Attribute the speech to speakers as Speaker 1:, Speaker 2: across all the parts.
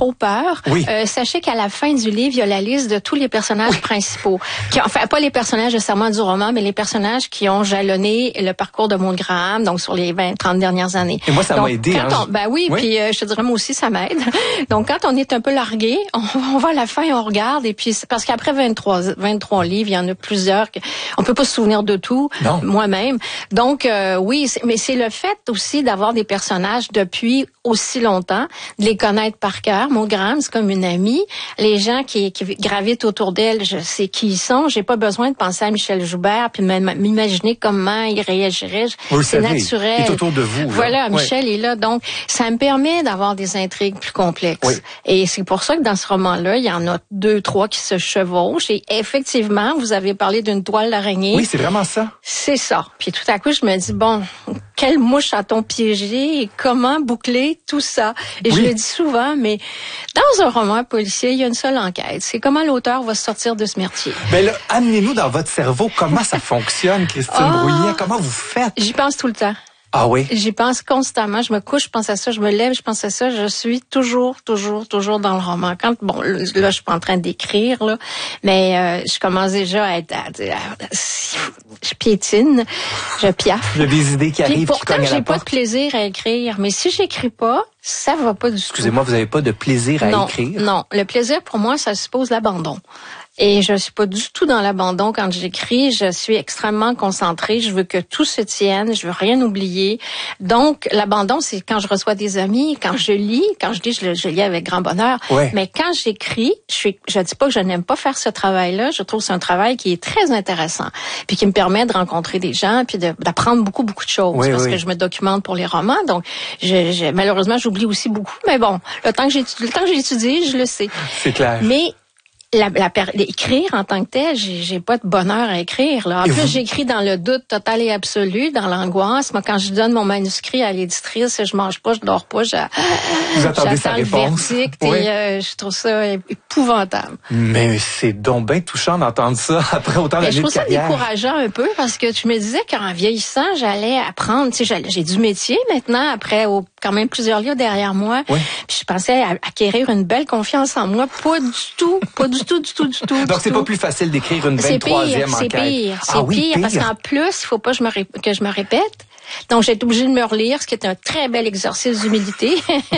Speaker 1: trop peur, sachez qu'à la fin du livre, il y a la liste de tous les personnages principaux. Enfin, pas les personnages nécessairement du roman, mais les personnages qui ont jalonné le parcours de Maud Graham, donc sur les 30 dernières années.
Speaker 2: Et moi, ça m'a aidé.
Speaker 1: Puis je te dirais, moi aussi, ça m'aide. Donc, quand on est un peu largué, on va à la fin, on regarde, et puis parce qu'après 23 livres, il y en a plusieurs, on peut pas se souvenir de tout, moi-même. Donc, mais c'est le fait aussi d'avoir des personnages depuis aussi longtemps, de les connaître par cœur. Maud Graham, c'est comme une amie. Les gens qui gravitent autour d'elle, je sais qui ils sont. J'ai pas besoin de penser à Michel Joubert puis m'imaginer comment il réagirait. C'est naturel.
Speaker 2: Il est autour de vous.
Speaker 1: Voilà, Michel est là. Donc, ça me permet d'avoir des intrigues plus complexes.
Speaker 2: Oui.
Speaker 1: Et c'est pour ça que dans ce roman-là, il y en a 2, 3 qui se chevauchent. Et effectivement, vous avez parlé d'une toile d'araignée.
Speaker 2: Oui, c'est vraiment ça.
Speaker 1: C'est ça. Puis tout à coup, je me dis, bon, quelle mouche a-t-on piégé et comment boucler tout ça? Et je le dis souvent, mais dans un roman policier, il y a une seule enquête. C'est comment l'auteur va sortir de ce merdier.
Speaker 2: Ben là, amenez-nous dans votre cerveau comment ça fonctionne, Christine Brouillet. Comment vous faites?
Speaker 1: J'y pense tout le temps.
Speaker 2: Ah oui?
Speaker 1: J'y pense constamment. Je me couche, je pense à ça. Je me lève, je pense à ça. Je suis toujours dans le roman. Là, je suis pas en train d'écrire, là, mais je commence déjà à être... je piétine, je piaffe.
Speaker 2: Il y a des idées qui arrivent,
Speaker 1: pourtant,
Speaker 2: qui cognent à la porte.
Speaker 1: j'ai pas de plaisir à écrire. Mais si j'écris pas, ça va pas du tout.
Speaker 2: Excusez-moi, vous avez pas de plaisir à écrire?
Speaker 1: Non. Le plaisir, pour moi, ça suppose l'abandon. Et je suis pas du tout dans l'abandon quand j'écris. Je suis extrêmement concentrée. Je veux que tout se tienne. Je veux rien oublier. Donc, l'abandon, c'est quand je reçois des amis, quand je lis. Quand je lis, je lis avec grand bonheur.
Speaker 2: Ouais.
Speaker 1: Mais quand j'écris, je dis pas que je n'aime pas faire ce travail-là. Je trouve que c'est un travail qui est très intéressant. Puis qui me permet de rencontrer des gens puis d'apprendre beaucoup de choses. Parce que je me documente pour les romans. Donc, malheureusement, j'oublie aussi beaucoup. Mais bon, le temps que j'ai étudié, je le sais.
Speaker 2: C'est clair.
Speaker 1: Mais écrire en tant que tel, j'ai pas de bonheur à écrire, là. En plus, j'écris dans le doute total et absolu, dans l'angoisse. Moi, quand je donne mon manuscrit à l'éditrice, je mange pas, je dors pas,
Speaker 2: vous attendez sa réponse.
Speaker 1: Le verdict et je trouve ça épouvantable.
Speaker 2: Mais c'est donc bien touchant d'entendre ça après autant d'années de carrière.
Speaker 1: Je trouve ça décourageant un peu parce que je me disais qu'en vieillissant, j'allais apprendre, tu sais, j'ai du métier maintenant après quand même plusieurs livres derrière moi.
Speaker 2: Oui.
Speaker 1: Puis je pensais acquérir une belle confiance en moi, pas du tout.
Speaker 2: Donc c'est pas plus facile d'écrire une 23e enquête.
Speaker 1: C'est pire parce qu'en plus, il faut pas que je me répète. Donc, j'ai été obligée de me relire, ce qui est un très bel exercice d'humilité.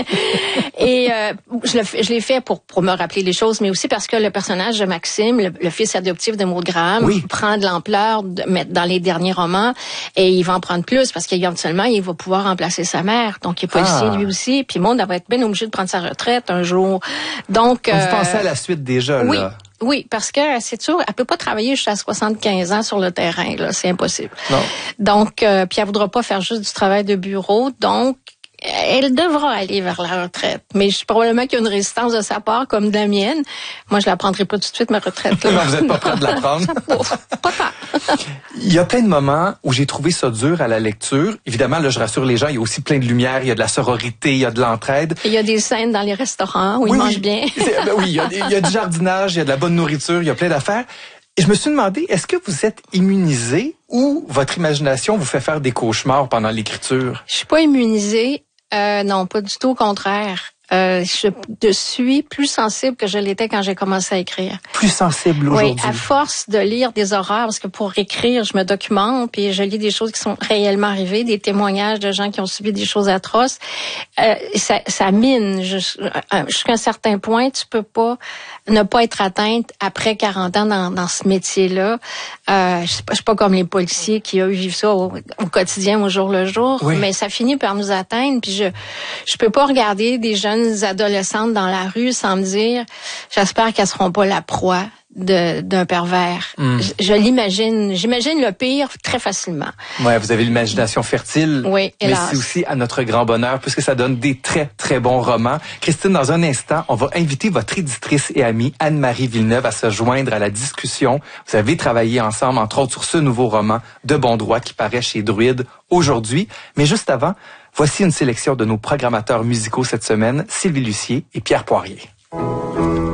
Speaker 1: Et je l'ai fait pour me rappeler les choses, mais aussi parce que le personnage de Maxime, le fils adoptif de Maud Graham, prend de l'ampleur dans les derniers romans, et il va en prendre plus parce qu'éventuellement, il va pouvoir remplacer sa mère. Donc, il est policier lui aussi. Puis Maud va être bien obligée de prendre sa retraite un jour. Donc,
Speaker 2: vous pensez à la suite déjà, là?
Speaker 1: Oui, parce que c'est sûr, elle peut pas travailler jusqu'à 75 ans sur le terrain, là, c'est impossible.
Speaker 2: Non.
Speaker 1: Donc, puis elle voudra pas faire juste du travail de bureau, donc elle devra aller vers la retraite. Mais probablement qu'il y a une résistance de sa part, comme de la mienne. Moi, je la prendrai pas tout de suite, ma retraite.
Speaker 2: Non, vous n'êtes pas prête de la prendre?
Speaker 1: Pas tant.
Speaker 2: Il y a plein de moments où j'ai trouvé ça dur à la lecture. Évidemment, là, je rassure les gens, il y a aussi plein de lumière, il y a de la sororité, il y a de l'entraide.
Speaker 1: Il y a des scènes dans les restaurants où ils mangent bien.
Speaker 2: Il y a du jardinage, il y a de la bonne nourriture, il y a plein d'affaires. Et je me suis demandé, est-ce que vous êtes immunisé ou votre imagination vous fait faire des cauchemars pendant l'écriture?
Speaker 1: Je suis pas immunisée. Non, pas du tout, au contraire. Je suis plus sensible que je l'étais quand j'ai commencé à écrire.
Speaker 2: Plus sensible aujourd'hui?
Speaker 1: Oui, à force de lire des horreurs, parce que pour écrire, je me documente, puis je lis des choses qui sont réellement arrivées, des témoignages de gens qui ont subi des choses atroces. Ça mine. Jusqu'à un certain point, tu peux pas ne pas être atteinte après 40 ans dans ce métier-là. Je suis pas comme les policiers qui vivent ça au quotidien, au jour le jour, mais ça finit par nous atteindre, puis je peux pas regarder des jeunes adolescentes dans la rue sans me dire, j'espère qu'elles seront pas la proie d'un pervers. J'imagine le pire très facilement.
Speaker 2: Ouais, vous avez l'imagination fertile.
Speaker 1: Oui, hélas.
Speaker 2: Mais c'est aussi à notre grand bonheur puisque ça donne des très, très bons romans. Christine, dans un instant, on va inviter votre éditrice et amie Anne-Marie Villeneuve à se joindre à la discussion. Vous avez travaillé ensemble, entre autres, sur ce nouveau roman de bon droit qui paraît chez Druide aujourd'hui. Mais juste avant, voici une sélection de nos programmateurs musicaux cette semaine, Sylvie Lucier et Pierre Poirier.